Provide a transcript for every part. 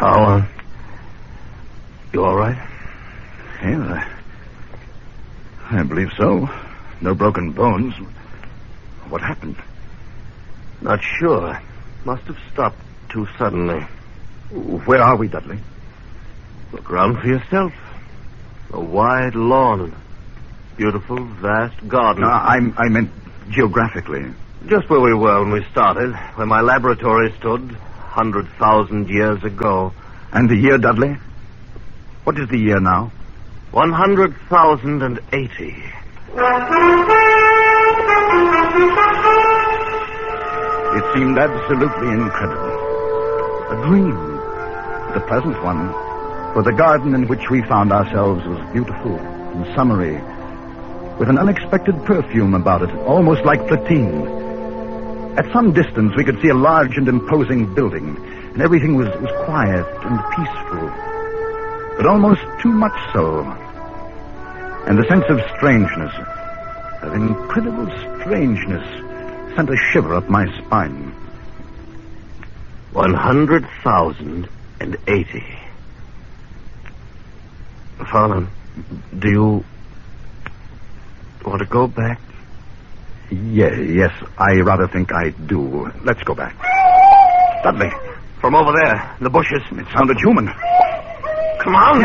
Carl, you all right? Yeah, I believe so. No broken bones. What happened? Not sure. Must have stopped too suddenly. Where are we, Dudley? Look around for yourself. A wide lawn. Beautiful, vast garden. No, I meant geographically. Just where we were when we started, where my laboratory stood 100,000 years ago. And the year, Dudley? What is the year now? 100,080. It seemed absolutely incredible. A dream. But a pleasant one. For the garden in which we found ourselves was beautiful and summery, with an unexpected perfume about it, almost like platine. At some distance, we could see a large and imposing building, and everything was quiet and peaceful, but almost too much so. And the sense of strangeness, of incredible strangeness, sent a shiver up my spine. 100,080. Farnham, do you want to go back? Yes, I rather think I do. Let's go back. Dudley. From over there, in the bushes. It sounded human. Come on.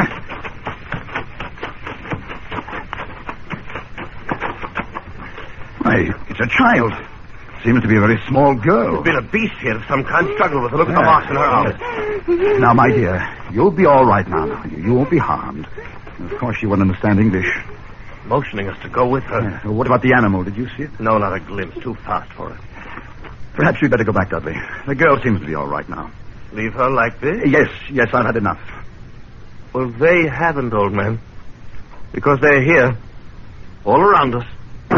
Why, it's a child. Seems to be a very small girl. There's been a beast here of some kind struggled with her. Look at the marks in her arms. Now, my dear, you'll be all right now. You won't be harmed. Of course, you won't understand English. Motioning us to go with her. Yeah. What about the animal? Did you see it? No, not a glimpse. Too fast for her. Perhaps we'd better go back, Dudley. The girl seems to be all right now. Leave her like this? Yes, I've had enough. Well, they haven't, old man. Because they're here. All around us.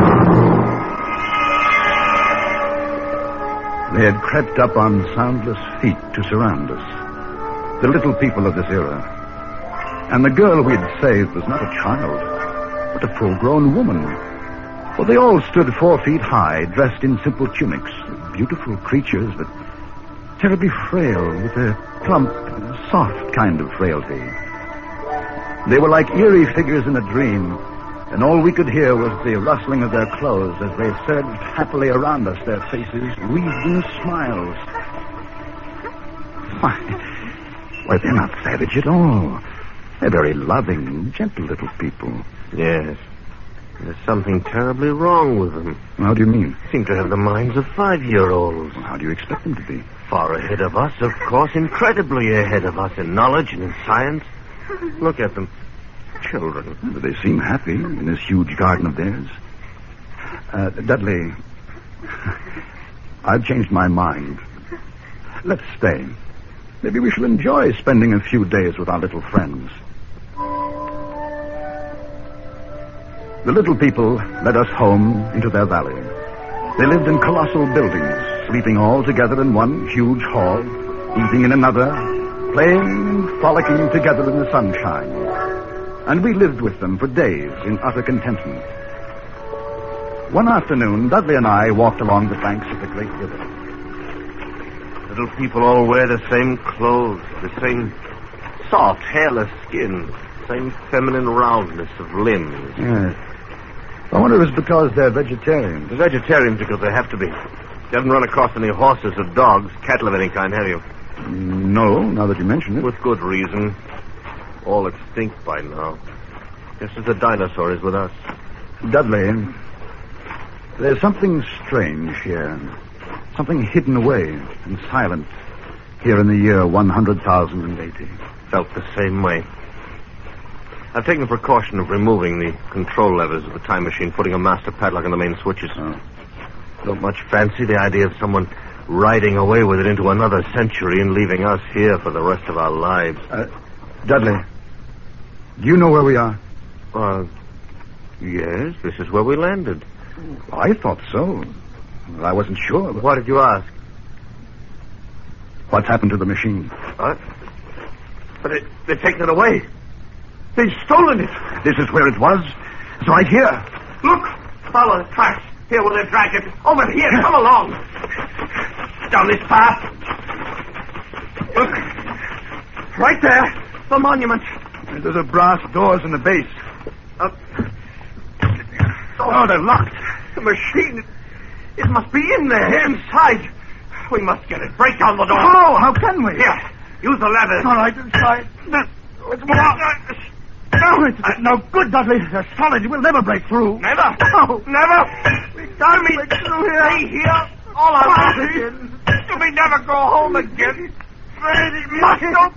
They had crept up on soundless feet to surround us. The little people of this era. And the girl we'd saved was not a child, but a full-grown woman. For they all stood 4 feet high, dressed in simple tunics. Beautiful creatures, but terribly frail, with a plump, soft kind of frailty. They were like eerie figures in a dream, and all we could hear was the rustling of their clothes as they surged happily around us, their faces wreathed in smiles. Why, they're not savage at all. They're very loving, gentle little people. Yes. There's something terribly wrong with them. How do you mean? Seem to have the minds of 5-year-olds. Well, how do you expect them to be? Far ahead of us, of course. Incredibly ahead of us in knowledge and in science. Look at them. Children. But they seem happy in this huge garden of theirs. Dudley, I've changed my mind. Let's stay. Maybe we shall enjoy spending a few days with our little friends. The little people led us home into their valley. They lived in colossal buildings, sleeping all together in one huge hall, eating in another, playing and frolicking together in the sunshine. And we lived with them for days in utter contentment. One afternoon, Dudley and I walked along the banks of the great river. Little people all wear the same clothes, the same soft, hairless skin, same feminine roundness of limbs. Yes. I wonder if it's because they're vegetarians. They're vegetarians because they have to be. You haven't run across any horses or dogs, cattle of any kind, have you? No, now that you mention it. With good reason. All extinct by now. Just as the dinosaur is with us. Dudley, there's something strange here. Something hidden away and silent here in the year 100,080. Felt the same way. I've taken the precaution of removing the control levers of the time machine, putting a master padlock on the main switches. Oh. Don't much fancy the idea of someone riding away with it into another century and leaving us here for the rest of our lives. Dudley, do you know where we are? Yes, this is where we landed. I thought so. Well, I wasn't sure. Why did you ask? What's happened to the machine? What? But they've taken it away. They've stolen it. This is where it was. It's right here. Look! Follow the tracks. Here where they dragged it. Over here. Come along. Down this path. Look. Right there. The monument. There's a brass doors in the base. Oh, they're locked. The machine. It must be in there, inside. We must get it. Break down the door. Oh, how can we? Here, use the lever. All right, inside. It's no, it's no good, Dudley. They're solid. We'll never break through. Never. No. Never. We can't break through here. Stay here. All our lives. We never go home again. Freddy, Must go